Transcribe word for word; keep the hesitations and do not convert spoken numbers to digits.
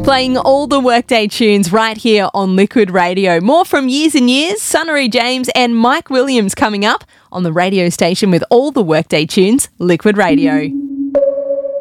Playing all the Workday tunes right here on Liquid Radio. More from Years and Years, Sunnery James and Mike Williams coming up on the radio station with all the Workday tunes, Liquid Radio.